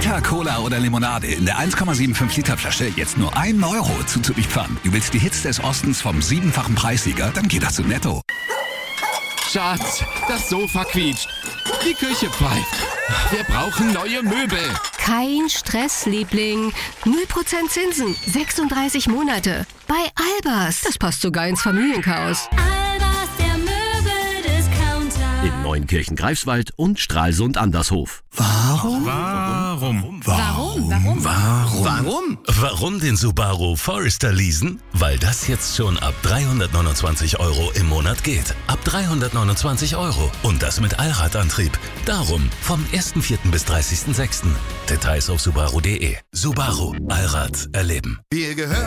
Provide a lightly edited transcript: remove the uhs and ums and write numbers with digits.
Fanta, Cola oder Limonade in der 1,75 Liter Flasche jetzt nur 1 Euro zuzuliefern. Du willst die Hits des Ostens vom 7-fachen Preissieger? Dann geht das zu Netto. Schatz, das Sofa quietscht. Die Küche pfeift. Wir brauchen neue Möbel. Kein Stress, Liebling. 0% Zinsen, 36 Monate. Bei Albers. Das passt sogar ins Familienchaos. Albers, der Möbeldiscounter. In Neunkirchen-Greifswald und Stralsund-Andershof. Warum den Subaru Forester leasen? Weil das jetzt schon ab 329 € im Monat geht. Ab 329 €. Und das mit Allradantrieb. Darum vom 1.4. bis 30.6. Details auf subaru.de. Subaru. Allrad erleben.